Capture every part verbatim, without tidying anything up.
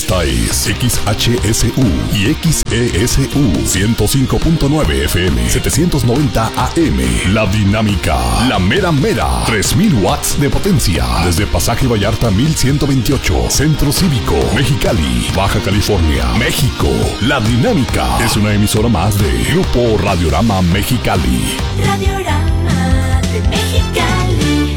Esta es X H S U y X E S U ciento cinco punto nueve F M, setecientos noventa A M. La Dinámica, la mera mera, tres mil watts de potencia. Desde Pasaje Vallarta mil ciento veintiocho, Centro Cívico, Mexicali, Baja California, México. La Dinámica es una emisora más de Grupo Radiorama Mexicali. Radiorama de Mexicali.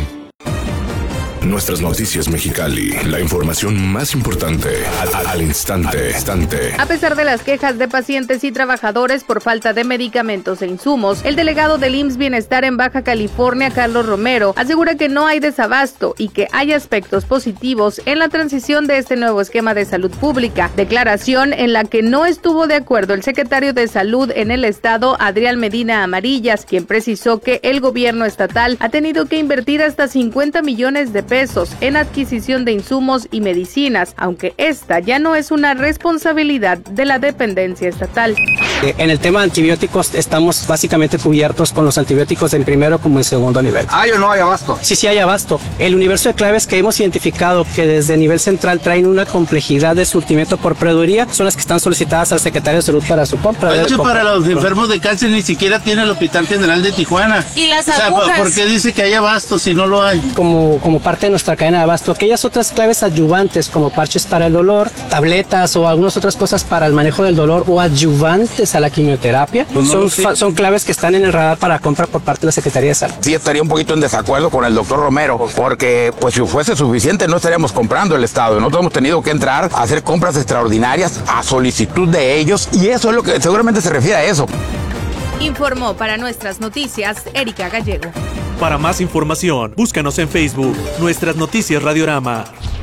Nuestras noticias Mexicali, la información más importante al, al instante, instante. A pesar de las quejas de pacientes y trabajadores por falta de medicamentos e insumos, el delegado del I M S S Bienestar en Baja California, Carlos Romero, asegura que no hay desabasto y que hay aspectos positivos en la transición de este nuevo esquema de salud pública, declaración en la que no estuvo de acuerdo el secretario de Salud en el estado, Adrián Medina Amarillas, quien precisó que el gobierno estatal ha tenido que invertir hasta cincuenta millones de pesos en adquisición de insumos y medicinas, aunque esta ya no es una responsabilidad de la dependencia estatal. En el tema de antibióticos estamos básicamente cubiertos con los antibióticos en primero como en segundo nivel. ¿Hay o no hay abasto? Sí, sí hay abasto. El universo de claves que hemos identificado que desde nivel central traen una complejidad de surtimiento por proveeduría son las que están solicitadas al secretario de Salud para su compra. De hecho, para los enfermos de cáncer ni siquiera tiene el Hospital General de Tijuana. Y las o sea, agujas. ¿por qué dice que hay abasto si no lo hay? Como, como parte de nuestra cadena de abasto, aquellas otras claves adyuvantes como parches para el dolor, tabletas o algunas otras cosas para el manejo del dolor o adyuvantes a la quimioterapia, pues no son, son claves que están en el radar para compra por parte de la Secretaría de Salud. Sí, estaría un poquito en desacuerdo con el doctor Romero, porque pues si fuese suficiente no estaríamos comprando el Estado. Nosotros hemos tenido que entrar a hacer compras extraordinarias a solicitud de ellos y eso es lo que seguramente se refiere a eso. Informó para Nuestras Noticias Erika Gallego. Para más información, búscanos en Facebook, Nuestras Noticias Radiorama.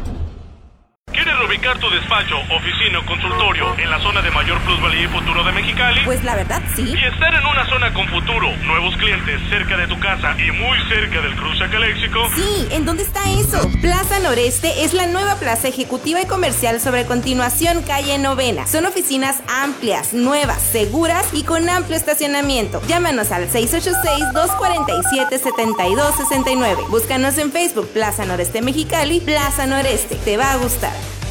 ¿Quieres reubicar tu despacho, oficina o consultorio en la zona de mayor plusvalía y futuro de Mexicali? Pues la verdad sí. Y estar en una zona con futuro, nuevos clientes cerca de tu casa y muy cerca del cruce a Caléxico. Sí, ¿en dónde está eso? Plaza Noreste es la nueva plaza ejecutiva y comercial sobre Continuación Calle Novena. Son oficinas amplias, nuevas, seguras y con amplio estacionamiento. Llámanos al seis ocho seis, dos cuatro siete, siete dos seis nueve. Búscanos en Facebook Plaza Noreste Mexicali, Plaza Noreste. Te va a gustar.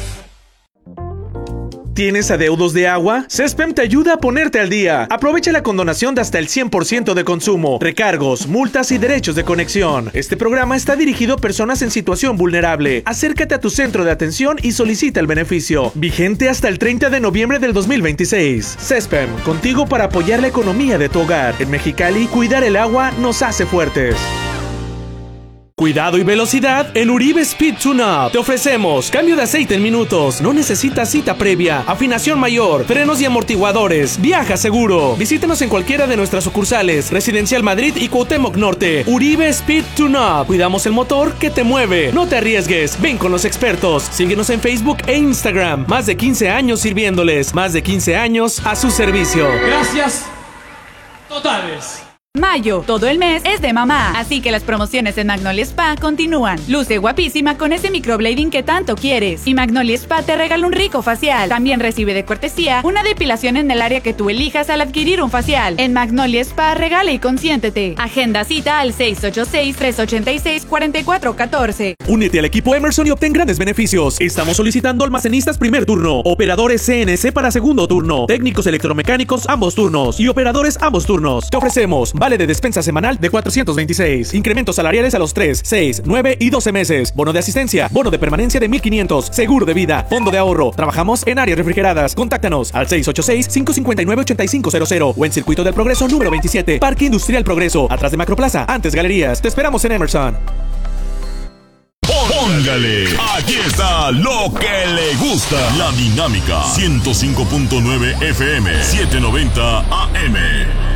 ¿Tienes adeudos de agua? Cespem te ayuda a ponerte al día. Aprovecha la condonación de hasta el cien por ciento de consumo, recargos, multas y derechos de conexión. Este programa está dirigido a personas en situación vulnerable. Acércate a tu centro de atención y solicita el beneficio. Vigente hasta el treinta de noviembre del dos mil veintiséis. Cespem, contigo para apoyar la economía de tu hogar. En Mexicali, cuidar el agua nos hace fuertes. Cuidado y velocidad en Uribe Speed Tune Up. Te ofrecemos cambio de aceite en minutos, no necesitas cita previa, afinación mayor, frenos y amortiguadores. Viaja seguro. Visítanos en cualquiera de nuestras sucursales, Residencial Madrid y Cuauhtémoc Norte. Uribe Speed Tune Up. Cuidamos el motor que te mueve. No te arriesgues, ven con los expertos. Síguenos en Facebook e Instagram. Más de quince años sirviéndoles, más de quince años a su servicio. Gracias totales. Mayo, todo el mes es de mamá, así que las promociones en Magnolia Spa continúan. Luce guapísima con ese microblading que tanto quieres. Y Magnolia Spa te regala un rico facial. También recibe de cortesía una depilación en el área que tú elijas al adquirir un facial. En Magnolia Spa regala y consiéntete. Agenda cita al seis ocho seis, tres ocho seis, cuatro cuatro uno cuatro. Únete al equipo Emerson y obtén grandes beneficios. Estamos solicitando almacenistas primer turno, operadores C N C para segundo turno, técnicos electromecánicos ambos turnos y operadores ambos turnos. Te ofrecemos vale de despensa semanal de cuatrocientos veintiséis. Incrementos salariales a los tres, seis, nueve y doce meses. Bono de asistencia. Bono de permanencia de mil quinientos. Seguro de vida. Fondo de ahorro. Trabajamos en áreas refrigeradas. Contáctanos al seis ocho seis, cinco cinco nueve, ocho cinco cero cero o en Circuito del Progreso número veintisiete. Parque Industrial Progreso. Atrás de Macroplaza. Antes Galerías. Te esperamos en Emerson. Póngale. Aquí está lo que le gusta. La Dinámica. ciento cinco punto nueve F M. setecientos noventa A M.